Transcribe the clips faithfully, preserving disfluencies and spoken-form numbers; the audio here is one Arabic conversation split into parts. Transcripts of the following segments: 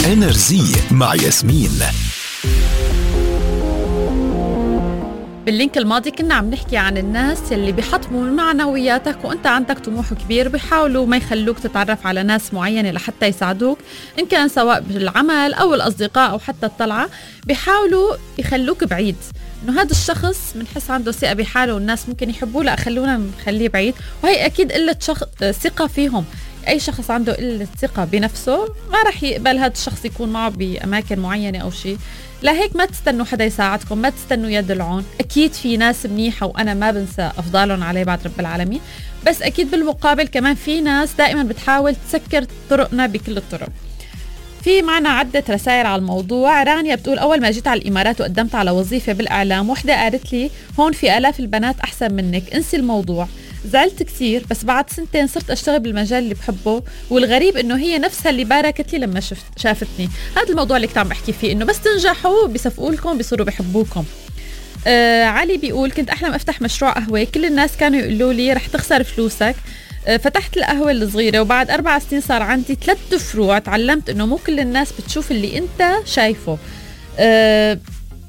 إنرجي مع ياسمين. باللينك الماضي كنا عم نحكي عن الناس اللي بيحطموا من معنوياتك وانت عندك طموح كبير، بيحاولوا ما يخلوك تتعرف على ناس معينة لحتى يساعدوك، إن كان سواء بالعمل أو الأصدقاء أو حتى الطلعة، بيحاولوا يخلوك بعيد. إنه هذا الشخص منحس عنده ثقة بحاله والناس ممكن يحبوه، لا خلونا نخليه بعيد. وهي أكيد قلة شخ... ثقة فيهم. أي شخص عنده قلة ثقة بنفسه ما رح يقبل هذا الشخص يكون معه بأماكن معينة أو شيء. لهيك ما تستنوا حدا يساعدكم، ما تستنوا يد العون. أكيد في ناس منيحة وأنا ما بنسى أفضالهم عليه بعد رب العالمين، بس أكيد بالمقابل كمان في ناس دائما بتحاول تسكر طرقنا بكل الطرق. في معنا عدة رسائل على الموضوع. رانيا بتقول أول ما جيت على الإمارات وقدمت على وظيفة بالإعلام، وحدة قالت لي هون في آلاف البنات أحسن منك، انسي الموضوع. زعلت كثير، بس بعد سنتين صرت أشتغل بالمجال اللي بحبه، والغريب إنه هي نفسها اللي باركت لي لما شفت شافتني. هذا الموضوع اللي كنت عم بحكي فيه، إنه بس تنجحوا بيصفقوا لكم بيصيروا بيحبوكم. آه علي بيقول كنت أحلم أفتح مشروع قهوة، كل الناس كانوا يقولوا لي رح تخسر فلوسك. آه فتحت القهوة الصغيرة وبعد أربع سنين صار عندي ثلاث فروع. تعلمت إنه مو كل الناس بتشوف اللي أنت شايفه. آه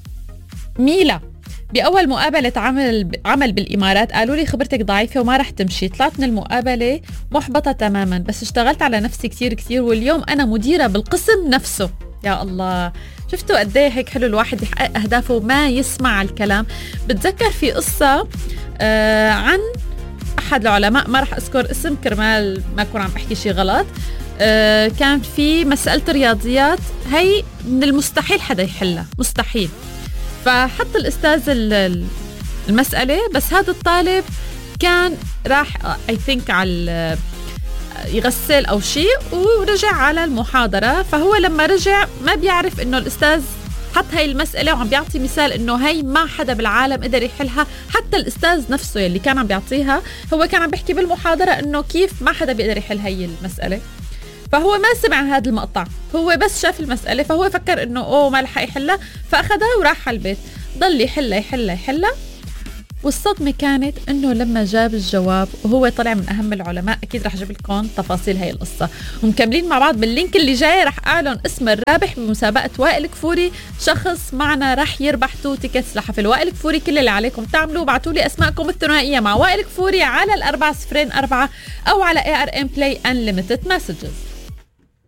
ميلا بأول مقابلة عمل عمل بالإمارات قالوا لي خبرتك ضعيفة وما رح تمشي. طلعت من المقابلة محبطة تماما، بس اشتغلت على نفسي كتير كتير واليوم أنا مديرة بالقسم نفسه. يا الله، شفتوا قد ايه هيك حلو الواحد يحقق أهدافه ما يسمع الكلام. بتذكر في قصة آه عن أحد العلماء، ما رح أذكر اسم كرمال ما أكون عم بحكي شي غلط. آه كان في مسألة رياضيات هي من المستحيل حدا يحلها، مستحيل. فحط الأستاذ المسألة، بس هذا الطالب كان راح I think على يغسل أو شيء ورجع على المحاضرة. فهو لما رجع ما بيعرف إنه الأستاذ حط هاي المسألة وعم بيعطي مثال إنه هاي ما حدا بالعالم قدر يحلها. حتى الأستاذ نفسه اللي كان عم بيعطيها هو كان عم بيحكي بالمحاضرة إنه كيف ما حدا بيقدر يحل هاي المسألة. فهو ما سمع هذا المقطع، هو بس شاف المسألة فهو فكر إنه أوه ما لحق يحلها، فأخذها وراح على البيت ضل يحلها يحلها يحلها. والصدمة كانت إنه لما جاب الجواب وهو طلع من أهم العلماء. أكيد رح جيب لكم تفاصيل هاي القصة ومكملين مع بعض باللينك اللي جاي. رح أعلن اسم الرابح بمسابقة وائل كفوري، شخص معنا رح يربح تو تيكتس لحفل وائل كفوري. كل اللي عليكم تعملوا بعتوا لي أسماءكم الثنائية مع وائل كفوري على الأربعة صفرين أربعة أو على إيه آر إم Play Unlimited Messages.